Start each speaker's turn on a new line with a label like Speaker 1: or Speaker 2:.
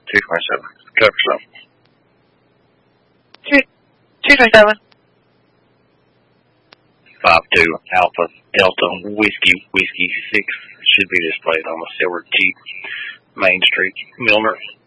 Speaker 1: 227. Cover some.
Speaker 2: 227.
Speaker 1: 52 Alpha Delta Whiskey 6 should be displayed on the silver Jeep, Main Street, Milner.